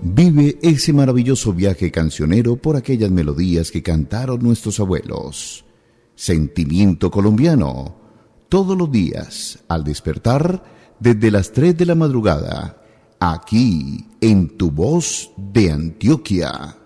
Vive ese maravilloso viaje cancionero por aquellas melodías que cantaron nuestros abuelos. Sentimiento colombiano. Todos los días, al despertar, desde las 3 de la madrugada, aquí, en Tu Voz de Antioquia.